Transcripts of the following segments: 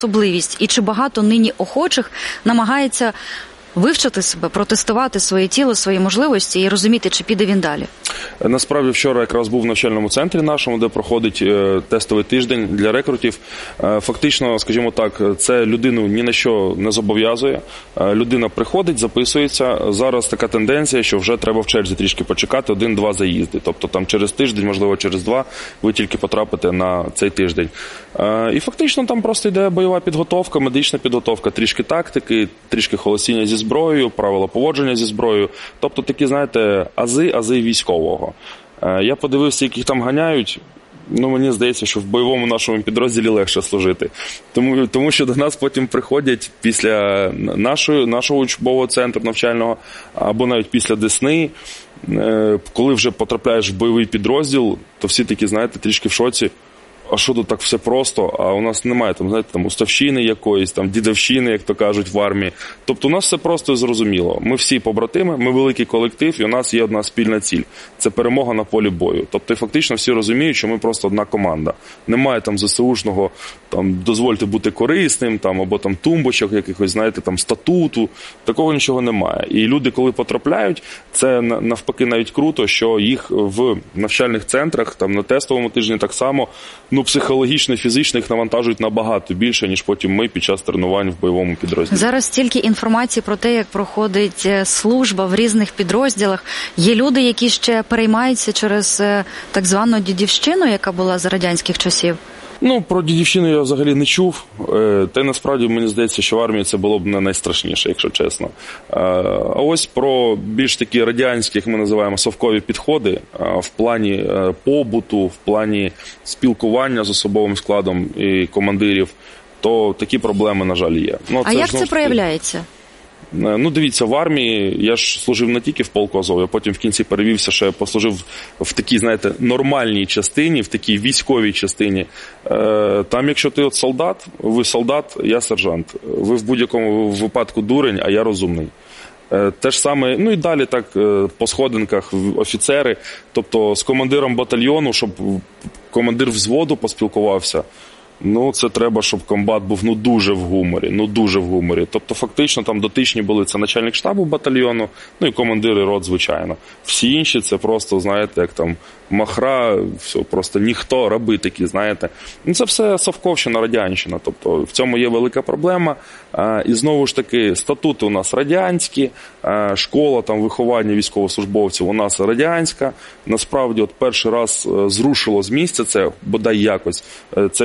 особливість? І чи багато нині охочих намагається вивчити себе, протестувати своє тіло, свої можливості і розуміти, чи піде він далі? Насправді, вчора якраз був в навчальному центрі нашому, де проходить тестовий тиждень для рекрутів. Фактично, скажімо так, це людину ні на що не зобов'язує. Людина приходить, записується. Зараз така тенденція, що вже треба в черзі трішки почекати 1-2 заїзди. Тобто там через тиждень, можливо, через 2 ви тільки потрапите на цей тиждень. І фактично там просто йде бойова підготовка, медична підготовка, трішки тактики, трішки холостіння зі зброєю, правила поводження зі зброєю. Тобто такі, знаєте, ази військового. Я подивився, яких там ганяють. Мені здається, що в бойовому нашому підрозділі легше служити. Тому що до нас потім приходять після нашого учбового центру навчального, або навіть після Десни, коли вже потрапляєш в бойовий підрозділ, то всі такі, знаєте, трішки в шоці. А що тут так все просто? А у нас немає там уставщини якоїсь, там дідовщини, як то кажуть, в армії. Тобто у нас все просто і зрозуміло. Ми всі побратими, ми великий колектив, і у нас є одна спільна ціль. Це перемога на полі бою. Тобто фактично всі розуміють, що ми просто одна команда. Немає там ЗСУшного, дозвольте бути корисним, або тумбочок якихось, знаєте, статуту. Такого нічого немає. І люди, коли потрапляють, це навпаки навіть круто, що їх в навчальних центрах, на тестовому тижні так само, психологічно, фізично їх навантажують набагато більше, ніж потім ми під час тренувань в бойовому підрозділі. Зараз стільки інформації про те, як проходить служба в різних підрозділах. Є люди, які ще переймаються через так звану дідівщину, яка була за радянських часів? Про дідівщину я взагалі не чув. Та й насправді мені здається, що в армії це було б не найстрашніше, якщо чесно. А ось про більш такі радянські, як ми називаємо, совкові підходи в плані побуту, в плані спілкування з особовим складом і командирів, то такі проблеми, на жаль, є. А як це проявляється? Дивіться, в армії я ж служив не тільки в полку Азов, я потім в кінці перевівся, ще послужив в такій, знаєте, нормальній частині, в такій військовій частині. Там, якщо ти солдат, ви солдат, я сержант. Ви в будь-якому випадку дурень, а я розумний. Те ж саме, і далі так по сходинках офіцери, тобто з командиром батальйону, щоб командир взводу поспілкувався. Це треба, щоб комбат був дуже в гуморі. Тобто фактично там дотичні були це начальник штабу батальйону, і командири рот, звичайно. Всі інші це просто, знаєте, як там махра, все, просто ніхто, раби такі, знаєте. Це все совковщина, радянщина, тобто в цьому є велика проблема. І знову ж таки, статути у нас радянські, школа виховання військовослужбовців у нас радянська. Насправді, перший раз зрушило з місця це, бодай якось, це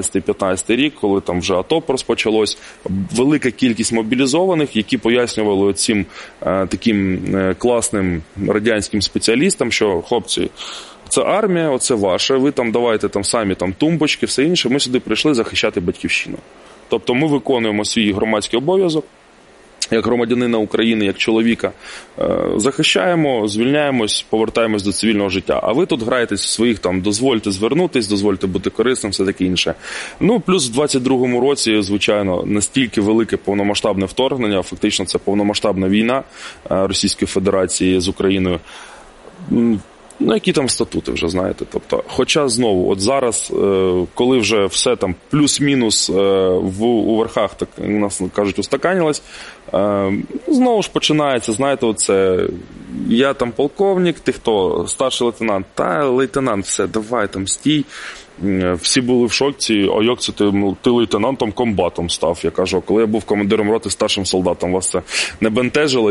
14-15 рік, коли там вже АТО розпочалось. Велика кількість мобілізованих, які пояснювали цим таким класним радянським спеціалістам, що, хлопці, це армія, оце ваше, ви давайте самі тумбочки, все інше, ми сюди прийшли захищати батьківщину. Тобто ми виконуємо свій громадський обов'язок, як громадянина України, як чоловіка, захищаємо, звільняємось, повертаємось до цивільного життя. А ви тут граєтесь в своїх, дозвольте звернутись, дозвольте бути корисним, все таке інше. Плюс в 22-му році, звичайно, настільки велике повномасштабне вторгнення, фактично це повномасштабна війна Російської Федерації з Україною. Які там статути вже, знаєте. Тобто, хоча знову, зараз, коли вже все плюс-мінус у верхах, так нас кажуть, устаканилось, знову ж починається, знаєте, я полковник, ти хто? Старший лейтенант. Та, лейтенант, все, давай стій. Всі були в шоці, а як це ти лейтенантом комбатом став? Я кажу, коли я був командиром роти старшим солдатом, вас це не бентежило,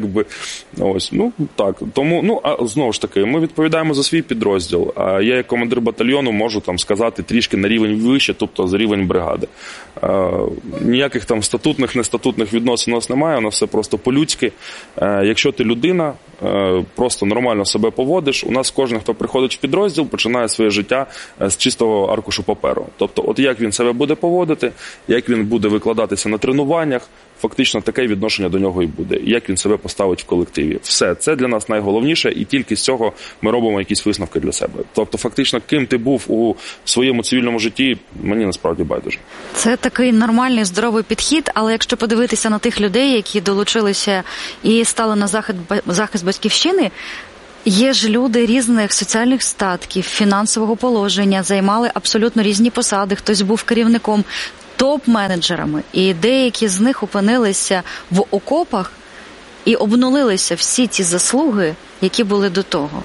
так. Тому, знову ж таки, ми відповідаємо за свій підрозділ, а я як командир батальйону можу сказати трішки на рівень вище, тобто за рівень бригади. Ніяких статутних, нестатутних відносин у нас немає, у нас все просто по-людськи. Якщо ти людина, просто нормально себе поводиш, у нас кожен, хто приходить в підрозділ, починає своє життя з чистого аркушу паперу. Тобто, як він себе буде поводити, як він буде викладатися на тренуваннях, фактично таке відношення до нього і буде. Як він себе поставить в колективі. Все, це для нас найголовніше, і тільки з цього ми робимо якісь висновки для себе. Тобто, фактично, ким ти був у своєму цивільному житті, мені насправді байдуже. Це такий нормальний, здоровий підхід, але якщо подивитися на тих людей, які долучилися і стали на захист батьківщини, є ж люди різних соціальних статків, фінансового положення, займали абсолютно різні посади, хтось був керівником. топ-менеджерами. І деякі з них опинилися в окопах і обнулилися всі ті заслуги, які були до того.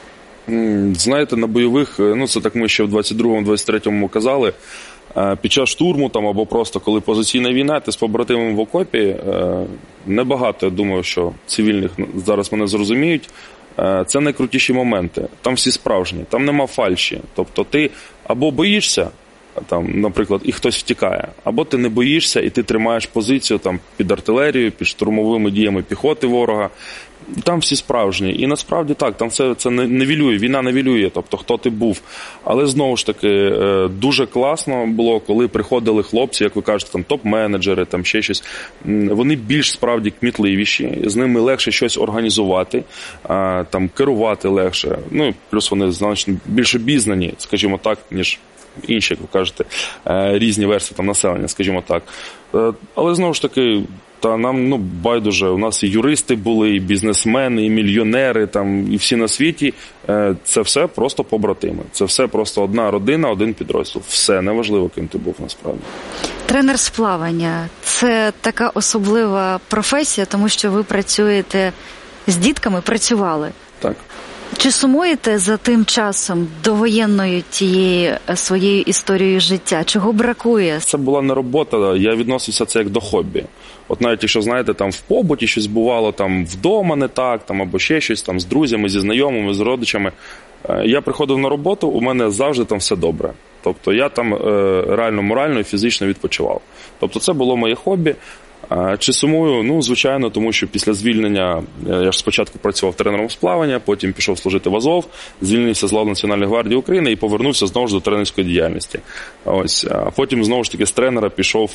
Знаєте, на бойових, це так ми ще в 22-23-му казали, під час штурму там, або просто коли позиційна війна, ти з побратимом в окопі, небагато, я думаю, що цивільних зараз мене зрозуміють, це найкрутіші моменти. Там всі справжні, там нема фальші. Тобто ти або боїшся, там, наприклад, і хтось втікає, або ти не боїшся і ти тримаєш позицію там, під артилерією, під штурмовими діями піхоти ворога. Там всі справжні. І насправді так, там це нівелює, війна нівелює, тобто хто ти був. Але знову ж таки, дуже класно було, коли приходили хлопці, як ви кажете, там топ-менеджери, там ще щось. Вони більш справді кмітливіші, з ними легше щось організувати, там керувати легше. Ну, плюс вони значно більш обізнані, скажімо так, ніж інші, як ви кажете, різні версії там населення, скажімо так. Але знову ж таки, та нам байдуже, у нас і юристи були, і бізнесмени, і мільйонери, там, і всі на світі. Це все просто побратими. Це все просто одна родина, один підрозділ. Все, неважливо, ким ти був насправді. Тренер з плавання – це така особлива професія, тому що ви працюєте з дітками, працювали. Так. Чи сумуєте за тим часом довоєнною тією своєю історією життя? Чого бракує? Це була не робота, я відносився це як до хобі. От навіть якщо, знаєте, там в побуті щось бувало, там вдома не так, там або ще щось, там з друзями, зі знайомими, з родичами. Я приходив на роботу, у мене завжди там все добре. Тобто я там реально морально і фізично відпочивав. Тобто це було моє хобі. Чи сумую? Ну, звичайно, тому що після звільнення, я ж спочатку працював тренером з плавання, потім пішов служити в Азов, звільнився з лав Національної гвардії України і повернувся знову ж до тренерської діяльності. Ось. А потім знову ж таки з тренера пішов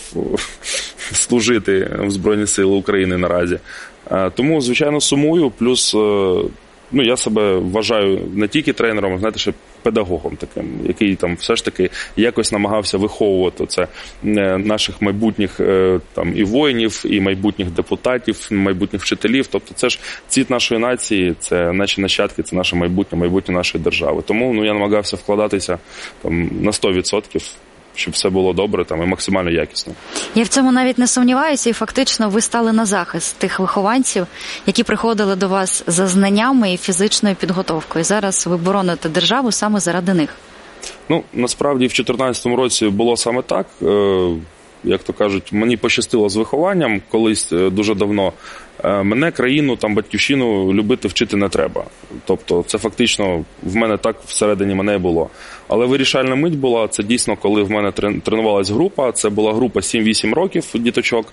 служити в Збройні Сили України наразі. Тому, звичайно, сумую, плюс я себе вважаю не тільки тренером, а, знаєте, ще педагогом таким, який там все ж таки якось намагався виховувати це наших майбутніх там і воїнів, і майбутніх депутатів, майбутніх вчителів. Тобто це ж цвіт нашої нації, це наші нащадки, це наше майбутнє нашої держави. Тому я намагався вкладатися там на 100%. Щоб все було добре там, і максимально якісно. Я в цьому навіть не сумніваюся, і фактично ви стали на захист тих вихованців, які приходили до вас за знаннями і фізичною підготовкою. Зараз ви бороните державу саме заради них. Насправді в 2014 році було саме так. Як то кажуть, мені пощастило з вихованням колись дуже давно. Мене, країну, там, батьківщину любити, вчити не треба. Тобто це фактично в мене так всередині мене і було. Але вирішальна мить була, це дійсно, коли в мене тренувалась група, це була група 7-8 років діточок.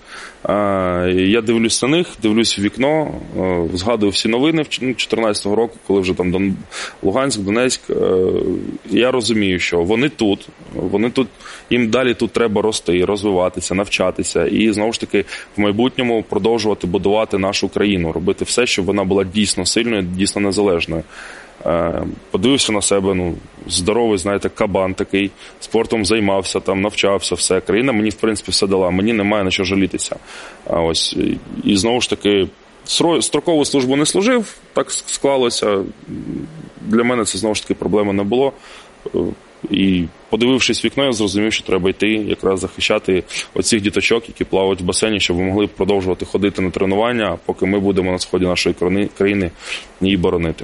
Я дивлюсь на них, дивлюсь в вікно, згадую всі новини 2014 року, коли вже там Луганськ, Донецьк. Я розумію, що вони тут, їм далі тут треба рости, розвиватися, навчатися і, знову ж таки, в майбутньому продовжувати будувати нашу країну, робити все, щоб вона була дійсно сильною, дійсно незалежною. Подивився на себе, здоровий, знаєте, кабан такий, спортом займався, там, навчався, все. Країна мені, в принципі, все дала, мені немає на що жалітися. Ось. І знову ж таки, строкову службу не служив, так склалося. Для мене це, знову ж таки, проблеми не було. І подивившись в вікно, я зрозумів, що треба йти якраз захищати оцих діточок, які плавають в басейні, щоб ви могли продовжувати ходити на тренування, поки ми будемо на сході нашої країни її боронити.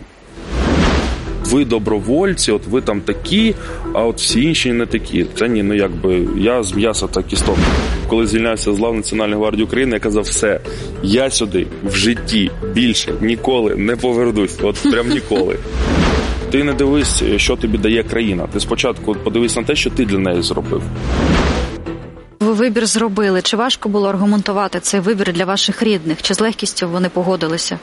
Ви добровольці, от ви там такі, а от всі інші не такі. Це ні, я з м'яса та кісток. Коли звільнявся з лав Національної гвардії України, я казав, все, я сюди в житті більше ніколи не повернусь, от прям ніколи. Ти не дивись, що тобі дає країна. Ти спочатку подивись на те, що ти для неї зробив. Ви вибір зробили. Чи важко було аргументувати цей вибір для ваших рідних? Чи з легкістю вони погодилися?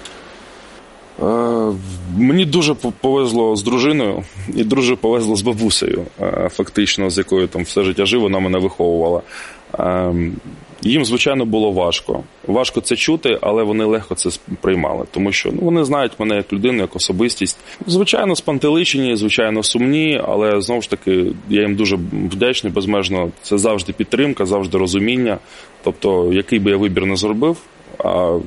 Мені дуже повезло з дружиною і дуже повезло з бабусею, фактично, з якою там все життя жив, вона мене виховувала. Їм, звичайно, було важко. Важко це чути, але вони легко це приймали, тому що вони знають мене як людину, як особистість. Звичайно, спантеличені, звичайно, сумні, але, знову ж таки, я їм дуже вдячний, безмежно. Це завжди підтримка, завжди розуміння. Тобто, який би я вибір не зробив,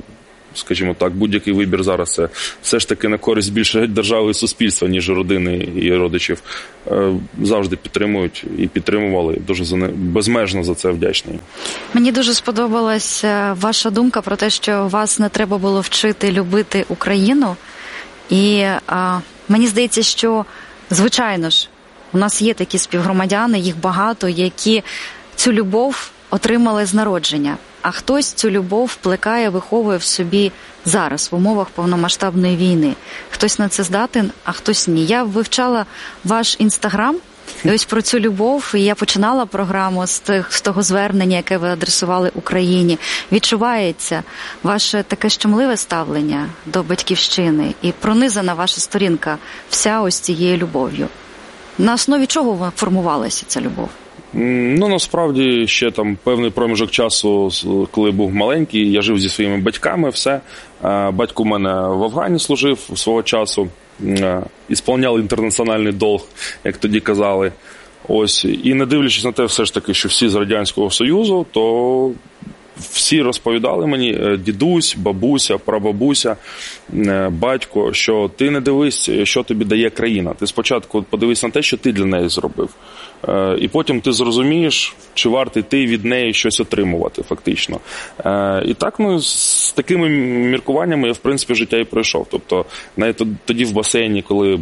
скажімо так, будь-який вибір зараз це все ж таки на користь більше держави і суспільства, ніж родини і родичів, завжди підтримують і підтримували. Дуже безмежно за це вдячний. Мені дуже сподобалась ваша думка про те, що вас не треба було вчити любити Україну. І мені здається, що, звичайно ж, у нас є такі співгромадяни, їх багато, які цю любов отримали з народження. А хтось цю любов плекає, виховує в собі зараз, в умовах повномасштабної війни. Хтось на це здатен, а хтось ні. Я вивчала ваш Інстаграм, і ось про цю любов, і я починала програму з того звернення, яке ви адресували Україні. Відчувається ваше таке щемливе ставлення до батьківщини і пронизана ваша сторінка вся ось цією любов'ю. На основі чого формувалася ця любов? Ну, насправді, ще там певний проміжок часу, коли був маленький, я жив зі своїми батьками, все. Батько у мене в Афгані служив свого часу, ісполняв інтернаціональний долг, як тоді казали. Ось. І не дивлячись на те, все ж таки, що всі з Радянського Союзу, то всі розповідали мені, дідусь, бабуся, прабабуся, батько, що ти не дивись, що тобі дає країна. Ти спочатку подивись на те, що ти для неї зробив. І потім ти зрозумієш, чи варто ти від неї щось отримувати, фактично. І так, з такими міркуваннями я, в принципі, життя і пройшов. Тобто, навіть тоді в басейні, коли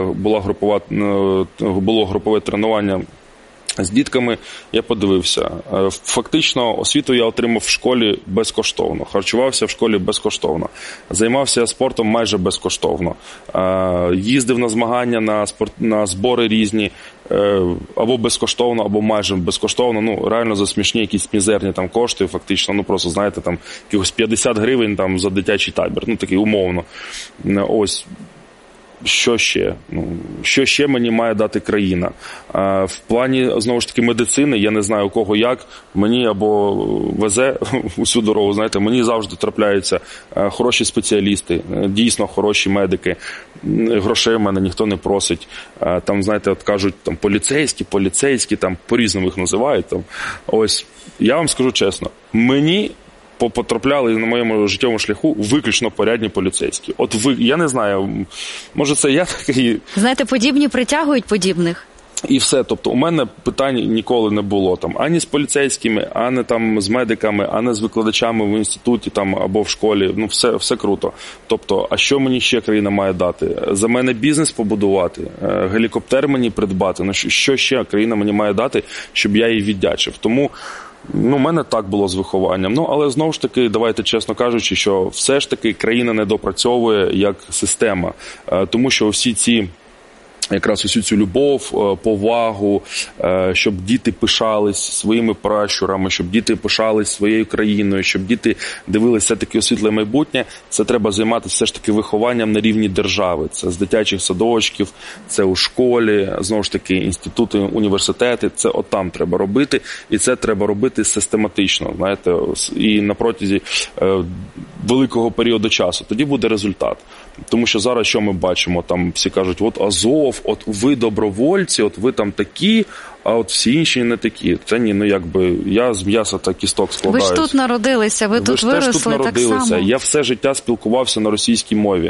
було групове тренування з дітками, я подивився. Фактично, освіту я отримав в школі безкоштовно. Харчувався в школі безкоштовно. Займався спортом майже безкоштовно. Їздив на змагання, на збори різні, або безкоштовно, або майже безкоштовно. Ну, реально за смішні якісь мізерні там кошти, фактично. Ну, просто, знаєте, там якихось 50 гривень там за дитячий табір. Ну, такий умовно. Ось. Що ще? Що ще мені має дати країна? В плані, знову ж таки, медицини, я не знаю у кого як, мені або везе усю дорогу, знаєте, мені завжди трапляються хороші спеціалісти, дійсно хороші медики, грошей в мене ніхто не просить. Там, знаєте, от кажуть, там поліцейські, там по-різному їх називають. Там. Ось, я вам скажу чесно, мені потрапляли на моєму життєвому шляху виключно порядні поліцейські. От я не знаю, може це я такий... Знаєте, подібні притягують подібних. І все. Тобто у мене питань ніколи не було там ані з поліцейськими, ані там з медиками, ані з викладачами в інституті там або в школі. Ну, все круто. Тобто, а що мені ще країна має дати? За мене бізнес побудувати, гелікоптер мені придбати. Ну, що ще країна мені має дати, щоб я їй віддячив? Тому у мене так було з вихованням. Ну, але знову ж таки, давайте чесно кажучи, що все ж таки країна не допрацьовує як система. Тому що якраз усю цю любов, повагу, щоб діти пишались своїми пращурами, щоб діти пишались своєю країною, щоб діти дивилися все-таки у світле майбутнє, це треба займатися все ж таки вихованням на рівні держави. Це з дитячих садочків, це у школі, знову ж таки, інститути, університети, це там треба робити, і це треба робити систематично, знаєте, і на протязі великого періоду часу. Тоді буде результат. Тому що зараз що ми бачимо? Там всі кажуть, от Азов, от ви добровольці, от ви там такі, а от всі інші не такі. Це ні, я з м'яса та кісток складаюсь. Ви ж тут народилися, ви тут виросли теж тут народилися. Так само. Я все життя спілкувався на російській мові.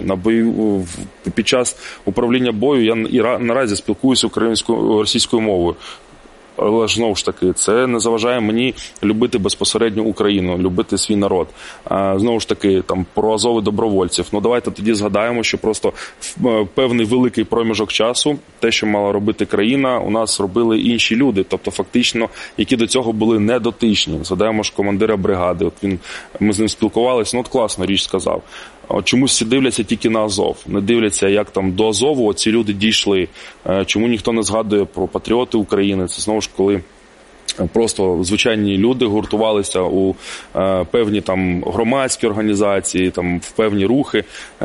Під час управління бою я наразі спілкуюся російською мовою. Але ж, знову ж таки, це не заважає мені любити безпосередньо Україну, любити свій народ. Знову ж таки, там, про Азов і добровольців. Давайте тоді згадаємо, що просто в певний великий проміжок часу те, що мала робити країна, у нас робили інші люди, тобто фактично, які до цього були недотичні. Згадаємо ж командира бригади, ми з ним спілкувалися, класна річ сказав. Чомусь всі дивляться тільки на Азов, не дивляться, як там до Азову ці люди дійшли, чому ніхто не згадує про патріоти України. Це знову ж коли просто звичайні люди гуртувалися у певні там громадські організації, там в певні рухи,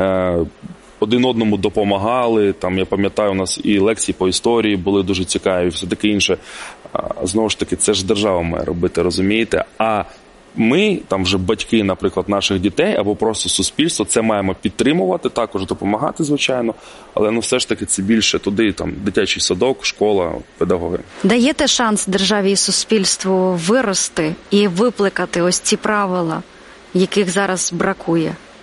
один одному допомагали. Там, я пам'ятаю, у нас і лекції по історії були дуже цікаві, все таке інше. Знову ж таки, це ж держава має робити, розумієте? А ми, там вже батьки, наприклад, наших дітей, або просто суспільство, це маємо підтримувати, також допомагати, звичайно, але все ж таки це більше туди, там, дитячий садок, школа, педагоги. Даєте шанс державі і суспільству вирости і випликати ось ці правила, яких зараз бракує?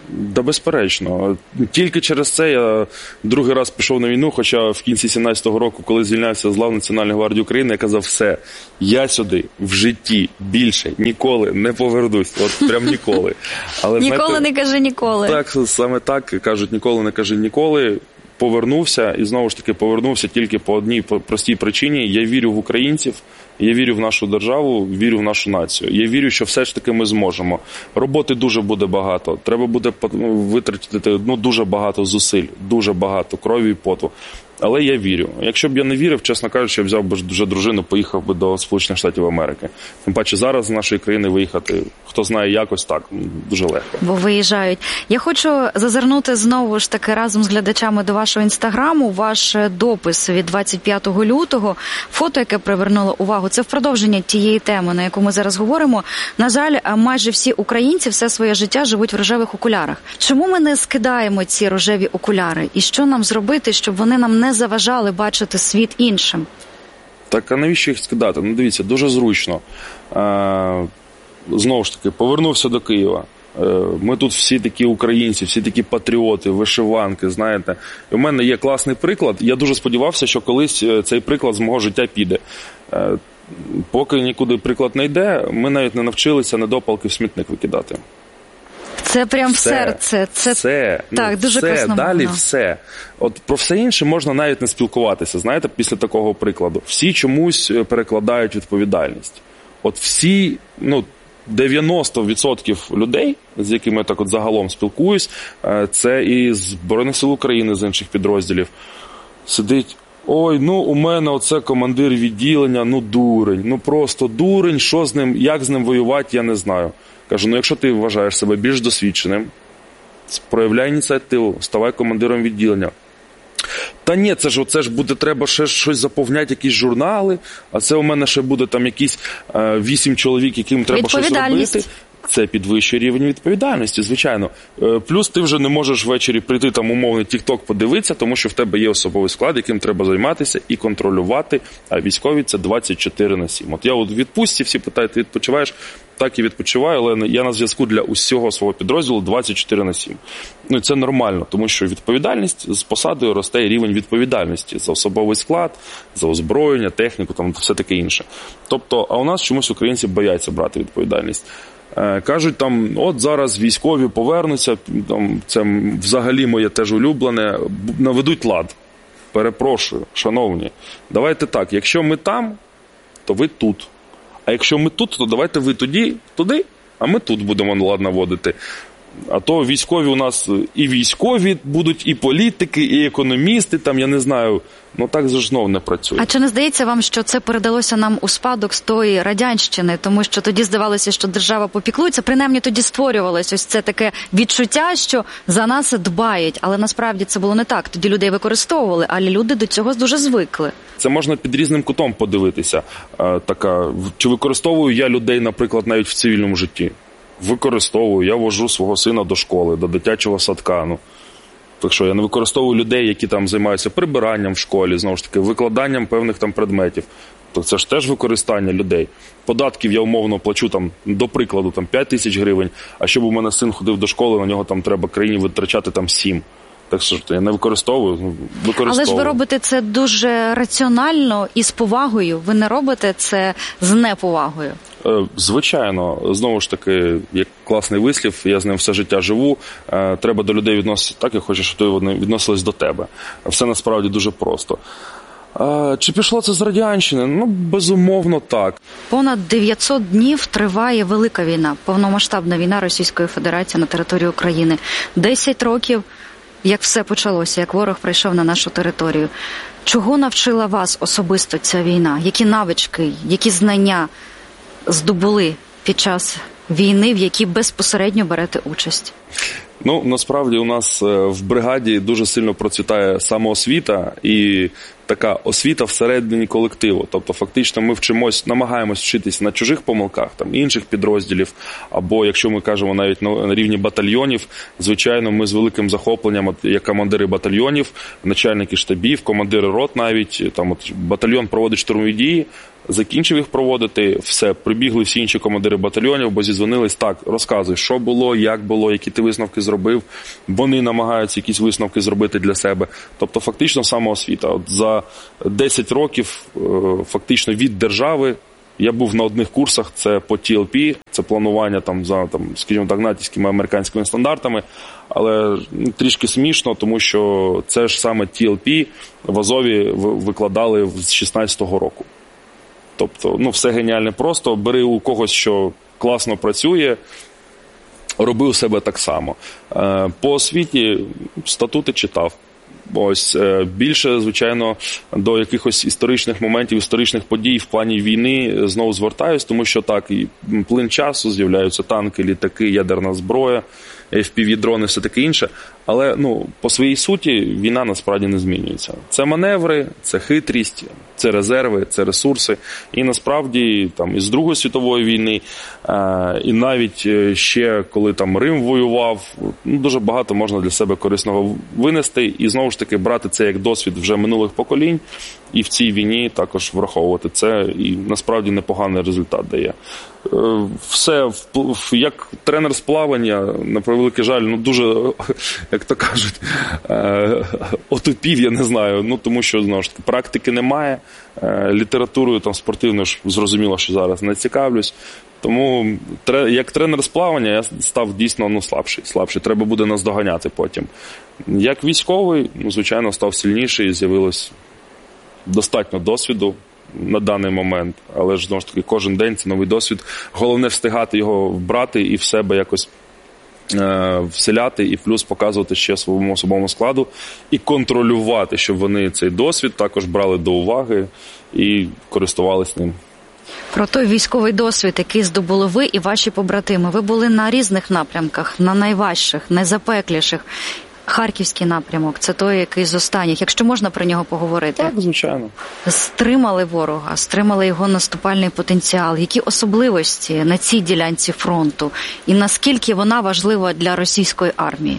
Да, безперечно. Тільки через це я другий раз пішов на війну, хоча в кінці 17-го року, коли звільнявся з лав Національної гвардії України, я казав, все, я сюди в житті більше ніколи не повернусь. От прям ніколи. Але, ніколи не кажи ніколи. Так, саме так, кажуть, ніколи не кажи ніколи. Повернувся, і знову ж таки повернувся тільки по одній простій причині. Я вірю в українців, я вірю в нашу державу, вірю в нашу націю. Я вірю, що все ж таки ми зможемо. Роботи дуже буде багато. Треба буде витратити дуже багато зусиль, дуже багато крові і поту. Але я вірю. Якщо б я не вірив, чесно кажучи, я взяв би вже дружину, поїхав би до Сполучених Штатів Америки. Тим паче зараз з нашої країни виїхати, хто знає, якось так, дуже легко. Бо виїжджають. Я хочу зазирнути знову ж таки разом з глядачами до вашого інстаграму. Ваш допис від 25 лютого, фото, яке привернуло увагу. Це в продовження тієї теми, на яку ми зараз говоримо. На жаль, майже всі українці все своє життя живуть в рожевих окулярах. Чому ми не скидаємо ці рожеві окуляри? І що нам зробити, щоб вони нам не заважали бачити світ іншим? Так, а навіщо їх скидати? Ну, дивіться, дуже зручно. Знову ж таки, повернувся до Києва. Ми тут всі такі українці, всі такі патріоти, вишиванки, знаєте. І у мене є класний приклад. Я дуже сподівався, що колись цей приклад з мого життя піде. Поки нікуди приклад не йде, ми навіть не навчилися недопалки в смітник викидати. Це прям все, в серце. Це все, так, дуже красно. Далі все. От про все інше можна навіть не спілкуватися, знаєте, після такого прикладу. Всі чомусь перекладають відповідальність. От всі, 90% людей, з якими я так от загалом спілкуюсь, це і з Збройних сил України, з інших підрозділів, сидить: ой, у мене оце командир відділення, дурень, просто дурень, що з ним, як з ним воювати, я не знаю. Кажу, якщо ти вважаєш себе більш досвідченим, проявляй ініціативу, ставай командиром відділення. Та ні, це ж буде треба ще щось заповняти, якісь журнали, а це у мене ще буде там якісь 8 чоловік, яким треба щось робити. Це підвищує рівень відповідальності, звичайно. Плюс ти вже не можеш ввечері прийти там умовний TikTok подивитися, тому що в тебе є особовий склад, яким треба займатися і контролювати, а військові це 24/7. От я у відпустці, всі питають, ти відпочиваєш? Так і відпочиваю, але я на зв'язку для усього свого підрозділу 24/7. І це нормально, тому що відповідальність з посадою росте рівень відповідальності за особовий склад, за озброєння, техніку, там все таке інше. Тобто, а у нас чомусь українці бояться брати відповідальність. Кажуть, от зараз військові повернуться, це взагалі моє теж улюблене, наведуть лад. Перепрошую, шановні, давайте так, якщо ми там, то ви тут. А якщо ми тут, то давайте ви туди, а ми тут будемо лад наводити. А то військові у нас і військові будуть, і політики, і економісти, я не знаю, так же знов не працює. А чи не здається вам, що це передалося нам у спадок з тої радянщини? Тому що тоді здавалося, що держава попіклується, принаймні тоді створювалось ось це таке відчуття, що за нас дбають, але насправді це було не так. Тоді людей використовували, але люди до цього дуже звикли. Це можна під різним кутом подивитися. Чи використовую я людей, наприклад, навіть в цивільному житті? Використовую, я вожу свого сина до школи, до дитячого садка. Так що я не використовую людей, які там займаються прибиранням в школі, знову ж таки, викладанням певних там предметів. То це ж теж використання людей. Податків я умовно плачу до прикладу 5 тисяч гривень, а щоб у мене син ходив до школи, на нього треба країні витрачати 7. Так що я не використовую. Але ж ви робите це дуже раціонально і з повагою. Ви не робите це з неповагою. Звичайно. Знову ж таки, як класний вислів, я з ним все життя живу. Треба до людей відноситися так, як хочеш, щоб вони відносились до тебе. Все насправді дуже просто. Чи пішло це з радянщини? Безумовно, так. Понад 900 днів триває велика війна, повномасштабна війна Російської Федерації на території України. 10 років, як все почалося, як ворог прийшов на нашу територію. Чого навчила вас особисто ця війна? Які навички, які знання здобули під час війни, в якій безпосередньо берете участь? Насправді у нас в бригаді дуже сильно процвітає самоосвіта і така освіта всередині колективу. Тобто фактично ми намагаємось вчитись на чужих помилках, інших підрозділів, або якщо ми кажемо навіть на рівні батальйонів, звичайно, ми з великим захопленням, як командири батальйонів, начальники штабів, командири рот навіть, батальйон проводить штурмові дії, закінчив їх проводити, все, прибігли всі інші командири батальйонів, бо зідзвонились, так, розказуй, що було, які ти висновки зробив, вони намагаються якісь висновки зробити для себе. Тобто фактично самоосвіта. От за 10 років фактично від держави я був на одних курсах, це по TLP, це планування за, скажімо так, натівськими американськими стандартами, але трішки смішно, тому що це ж саме TLP в Азові викладали з 16-го року. Тобто, все геніально просто, бери у когось, що класно працює, роби у себе так само. По освіті статути читав. Ось більше, звичайно, до якихось історичних моментів, історичних подій в плані війни знову звертаюсь, тому що так, і плин часу, з'являються танки, літаки, ядерна зброя, FPV-дрони, все таке інше. Але, по своїй суті, війна насправді не змінюється. Це маневри, це хитрість, це резерви, це ресурси. І насправді, із Другої світової війни, і навіть ще, коли Рим воював, дуже багато можна для себе корисного винести. І, знову ж таки, брати це як досвід вже минулих поколінь, і в цій війні також враховувати це, і насправді непоганий результат дає. Все, як тренер з плавання, на превеликий жаль, дуже, як то кажуть, отупів, я не знаю, тому що, знову ж таки, практики немає, літературою спортивною ж зрозуміло, що зараз не цікавлюсь, тому як тренер з плавання я став дійсно слабший, треба буде наздоганяти потім. Як військовий, звичайно, став сильніший і з'явилось достатньо досвіду на даний момент, але ж, знову ж таки, кожен день це новий досвід. Головне встигати його брати і в себе якось вселяти, і плюс показувати ще своєму особовому складу і контролювати, щоб вони цей досвід також брали до уваги і користувалися ним. Про той військовий досвід, який здобули ви і ваші побратими. Ви були на різних напрямках, на найважчих, найзапекліших. Харківський напрямок – це той, який з останніх. Якщо можна про нього поговорити. Так, звичайно. Стримали ворога, стримали його наступальний потенціал. Які особливості на цій ділянці фронту? І наскільки вона важлива для російської армії?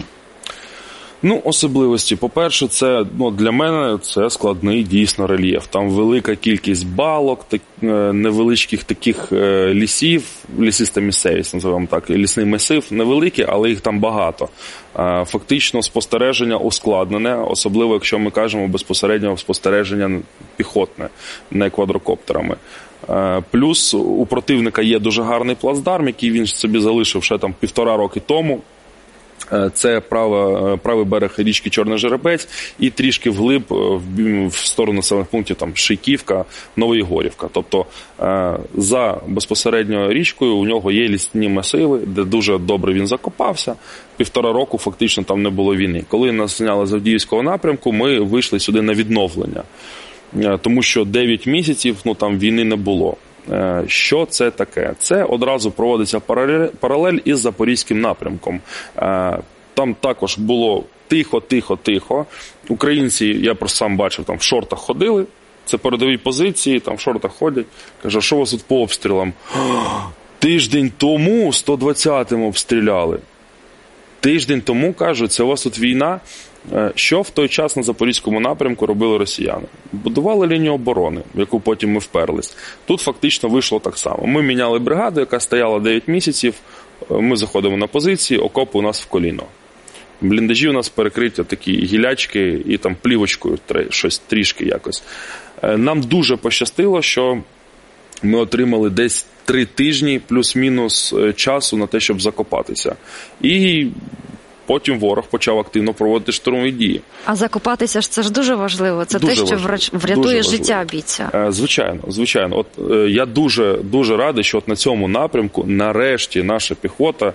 Особливості. По-перше, це, для мене це складний дійсно рельєф. Там велика кількість балок, невеличких таких лісів, лісиста місцевість, називаємо так, лісний масив невеликий, але їх там багато. Фактично спостереження ускладнене, особливо якщо ми кажемо безпосередньо спостереження піхотне, не квадрокоптерами. Плюс у противника є дуже гарний плацдарм, який він собі залишив ще 1,5 роки тому. Це правий берег річки Чорний Жеребець і трішки вглиб в сторону населених пунктів Шийківка, Новоєгорівка. Тобто за безпосередньо річкою у нього є лісні масиви, де дуже добре він закопався. 1,5 року фактично там не було війни. Коли нас зняли з Авдіївського напрямку, ми вийшли сюди на відновлення. Тому що 9 місяців там війни не було. Що це таке? Це одразу проводиться паралель із Запорізьким напрямком. Там також було тихо. Українці, я просто сам бачив, в шортах ходили, це передові позиції, в шортах ходять. Каже, що у вас тут по обстрілам? Тиждень тому 120-м обстріляли. Тиждень тому, кажуть, це у вас тут війна. Що в той час на Запорізькому напрямку робили росіяни? Будували лінію оборони, в яку потім ми вперлись. Тут фактично вийшло так само. Ми міняли бригаду, яка стояла 9 місяців, ми заходимо на позиції, окопи у нас в коліно. Бліндажі у нас перекриті такі гілячки і плівочкою щось трішки якось. Нам дуже пощастило, що ми отримали десь 3 тижні плюс-мінус часу на те, щоб закопатися. І потім ворог почав активно проводити штурмові дії. А закопатися це ж дуже важливо. Це дуже те, що врятує життя бійця. Звичайно. От я дуже радий, що на цьому напрямку нарешті наша піхота,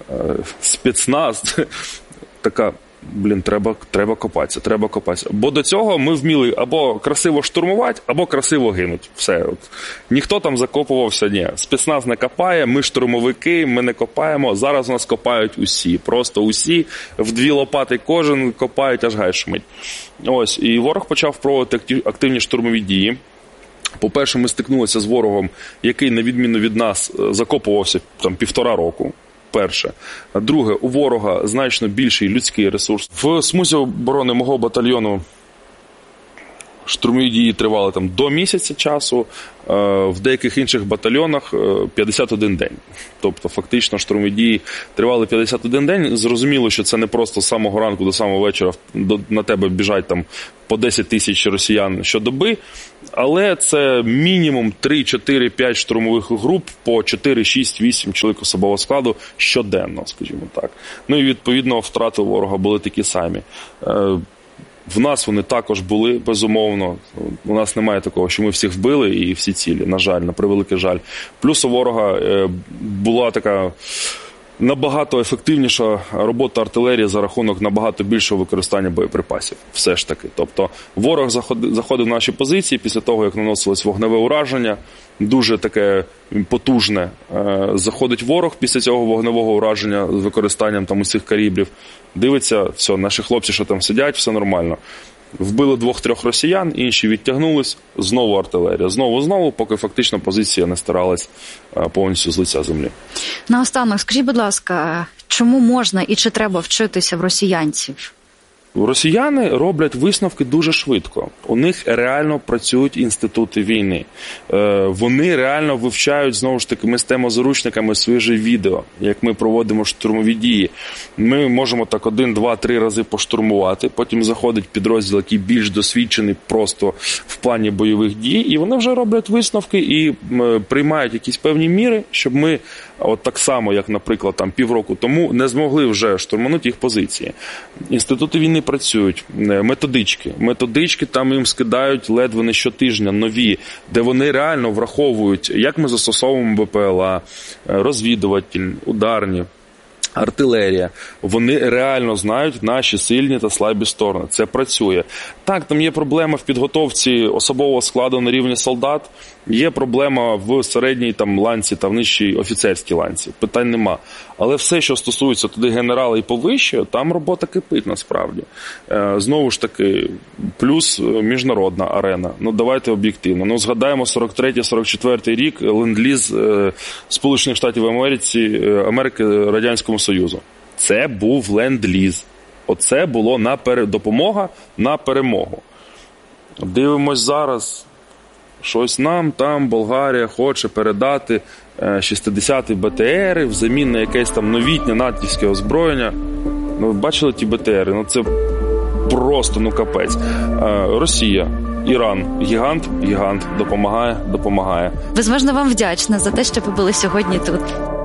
спецназ, така, треба копатися. Бо до цього ми вміли або красиво штурмувати, або красиво гинути. Все. Ніхто там закопувався, ні. Спецназ не копає, ми штурмовики, ми не копаємо. Зараз у нас копають усі. Просто усі. В 2 лопати кожен копають, аж гай шумить. Ось. І ворог почав проводити активні штурмові дії. По-перше, ми стикнулися з ворогом, який, на відміну від нас, закопувався 1,5 року. Перше. Друге, у ворога значно більший людський ресурс. В смузі оборони мого батальйону штурмові дії тривали там до місяця часу, в деяких інших батальйонах 51 день. Тобто фактично штурмові дії тривали 51 день. Зрозуміло, що це не просто з самого ранку до самого вечора на тебе біжать там по 10 тисяч росіян щодоби, але це мінімум 3, 4, 5 штурмових груп по 4, 6, 8 чоловік особового складу щоденно, скажімо так. Ну і відповідно втрати ворога були такі самі. В нас вони також були, безумовно. У нас немає такого, що ми всіх вбили і всі цілі, на жаль, на превеликий жаль. Плюс у ворога була така набагато ефективніша робота артилерії за рахунок набагато більшого використання боєприпасів. Все ж таки. Тобто ворог заходив в наші позиції після того, як наносилось вогневе ураження, дуже таке потужне. Заходить ворог після цього вогневого ураження з використанням там усіх калібрів. Дивиться, все, наші хлопці, що там сидять, все нормально. Вбили 2-3 росіян, інші відтягнулись, знову артилерія. Знову, поки фактично позиція не старалась повністю з лиця землі. Наостанок, скажіть, будь ласка, чому можна і чи треба вчитися в росіянців? Росіяни роблять висновки дуже швидко. У них реально працюють інститути війни. Вони реально вивчають, знову ж таки, ми стаємо заручниками свіже відео, як ми проводимо штурмові дії. Ми можемо так 1, 2, 3 рази поштурмувати, потім заходить підрозділ, який більш досвідчений просто в плані бойових дій, і вони вже роблять висновки і приймають якісь певні міри, щоб ми, от так само, як, наприклад, там півроку тому, не змогли вже штурманути їх позиції. Інститути війни працюють, методички там їм скидають ледве не щотижня нові, де вони реально враховують, як ми застосовуємо БПЛА, розвідуватель, ударні, артилерія. Вони реально знають наші сильні та слабі сторони. Це працює. Так, там є проблема в підготовці особового складу на рівні солдат, є проблема в середній там ланці та в нижчій офіцерській ланці. Питань нема. Але все, що стосується туди генерала і повище, там робота кипить насправді. Знову ж таки, плюс міжнародна арена. Ну, давайте об'єктивно. Ну, згадаємо 43-44 рік, ленд-ліз Сполучених Штатів Америки Радянському Союзу. Це був ленд-ліз. Оце було допомога на перемогу. Дивимось зараз, щось нам там Болгарія хоче передати 60-ті БТРи взамін на якесь там новітнє натівське озброєння. Ну, ви бачили ті БТРи? Ну, це просто, капець. Росія, Іран, гігант, допомагає. Безмежно вам вдячна за те, що ви були сьогодні тут.